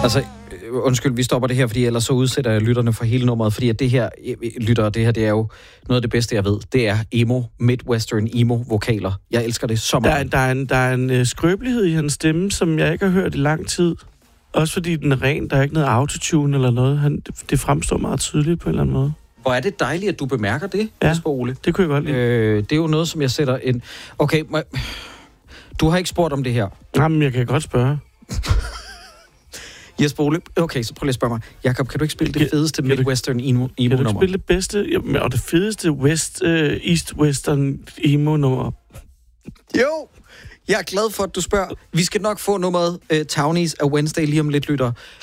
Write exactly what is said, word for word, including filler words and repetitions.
Altså, undskyld, vi stopper det her, fordi ellers så udsætter jeg lytterne for hele nummeret, fordi at det her, lytter, det her, det er jo noget af det bedste, jeg ved. Det er emo, Midwestern emo-vokaler. Jeg elsker det så meget. Der er, der er en, der er en uh, skrøbelighed i hans stemme, som jeg ikke har hørt i lang tid. Også fordi den er ren, der er ikke noget autotune eller noget. Han, det, det fremstår meget tydeligt på en eller anden måde. Hvor er det dejligt, at du bemærker det, ja, Jesper Ole. Det kunne jeg godt lide. Øh, det er jo noget, som jeg sætter en... Okay, må... du har ikke spurgt om det her. Jamen, jeg kan godt spørge. Jesper Ole, okay, så prøv lige at spørge mig. Jakob, kan du ikke spille det fedeste kan Midwestern emo-nummer? Kan du ikke spille det bedste, jamen, og det fedeste West, uh, East Western emo-nummer? Jo, jeg er glad for, at du spørger. Vi skal nok få nummeret uh, Townies af Wednesday lige om lidt, lytter.